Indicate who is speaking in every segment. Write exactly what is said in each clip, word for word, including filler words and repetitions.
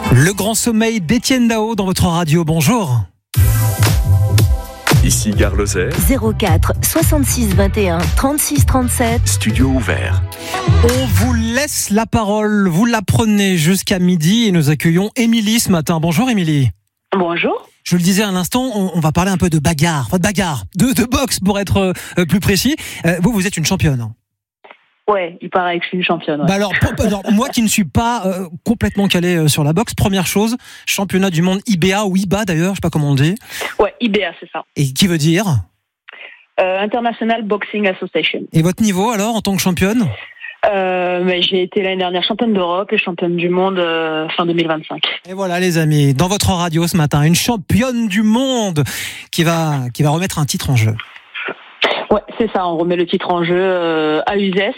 Speaker 1: Le grand sommeil d'Étienne Dao dans votre radio. Bonjour.
Speaker 2: Ici Gare Lozère.
Speaker 3: zéro quatre soixante-six vingt et un trente-six trente-sept.
Speaker 2: Studio ouvert.
Speaker 1: On vous laisse la parole. Vous la prenez jusqu'à midi et nous accueillons Émilie ce matin. Bonjour Émilie.
Speaker 4: Bonjour.
Speaker 1: Je le disais à l'instant, on, on va parler un peu de bagarre, enfin de bagarre, de, de boxe pour être euh, plus précis. Euh, vous, vous êtes une championne.
Speaker 4: Ouais, il paraît que je suis une championne. Ouais.
Speaker 1: Bah alors, pour, alors, moi qui ne suis pas euh, complètement calé euh, sur la boxe, première chose, championnat du monde I B A ou I B A d'ailleurs, je sais pas comment on le dit.
Speaker 4: Ouais, I B A, c'est ça.
Speaker 1: Et qui veut dire
Speaker 4: euh, International Boxing Association.
Speaker 1: Et votre niveau alors en tant que championne?
Speaker 4: Euh, mais j'ai été l'année dernière championne d'Europe et championne du monde euh, fin deux mille vingt-cinq.
Speaker 1: Et voilà les amis, dans votre radio ce matin, une championne du monde qui va qui va remettre un titre en jeu.
Speaker 4: Ouais, c'est ça, on remet le titre en jeu euh, à Uzès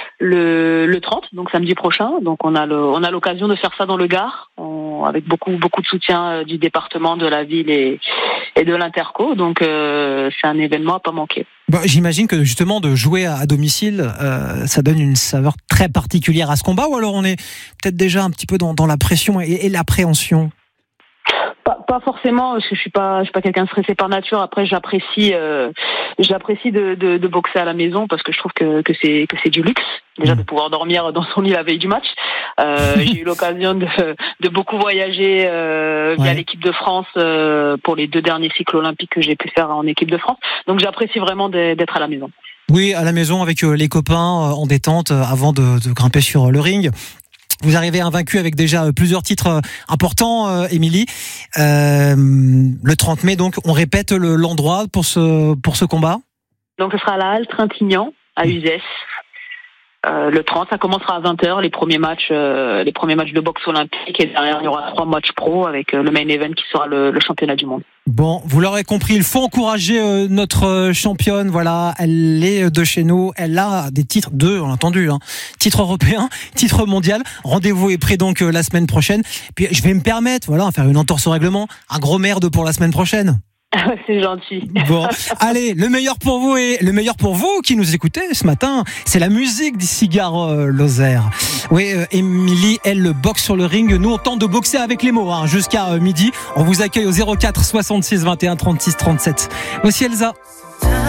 Speaker 4: le, le trente, donc samedi prochain. Donc on a le, on a l'occasion de faire ça dans le Gard, on, avec beaucoup beaucoup de soutien euh, du département, de la ville et, et de l'Interco. Donc euh, c'est un événement à pas manquer.
Speaker 1: Bon, j'imagine que justement de jouer à, à domicile, euh, ça donne une saveur très particulière à ce combat, ou alors on est peut-être déjà un petit peu dans, dans la pression et, et l'appréhension.
Speaker 4: Pas, pas forcément, parce que je suis pas, je suis pas quelqu'un de stressé par nature. Après, j'apprécie, euh, j'apprécie de, de, de boxer à la maison parce que je trouve que, que c'est, que c'est du luxe. Déjà de pouvoir dormir dans son lit la veille du match. Euh, j'ai eu l'occasion de, de beaucoup voyager euh, via ouais. l'équipe de France euh, pour les deux derniers cycles olympiques que j'ai pu faire en équipe de France. Donc j'apprécie vraiment d'être à la maison.
Speaker 1: Oui, à la maison avec les copains en détente avant de, de grimper sur le ring. Vous arrivez invaincu avec déjà plusieurs titres importants, euh, Émilie. Euh, le trente mai, donc, on répète le, l'endroit pour ce, pour ce combat.
Speaker 4: Donc, ce sera à la Halle Trintignant, à Uzès. Euh, le trente, ça commencera à vingt heures, les premiers matchs, euh, les premiers matchs de boxe olympique. Et derrière, il y aura trois matchs pro avec euh, le main event qui sera le, le championnat du monde.
Speaker 1: Bon, vous l'aurez compris, il faut encourager euh, notre euh, championne. Voilà, elle est de chez nous. Elle a des titres, deux, on l'a entendu, hein, titre européen, titre mondial. Rendez-vous est prêt donc euh, la semaine prochaine. Puis je vais me permettre, voilà, faire une entorse au règlement. Un gros merde pour la semaine prochaine.
Speaker 4: C'est gentil.
Speaker 1: Bon, allez, le meilleur pour vous et le meilleur pour vous qui nous écoutez ce matin, c'est la musique d'ici Gare euh, Lozère. Oui, euh, Émilie, elle le boxe sur le ring. Nous, on tente de boxer avec les mots hein, jusqu'à euh, midi. On vous accueille au zéro quatre soixante-six vingt et un trente-six trente-sept. Voici Elsa.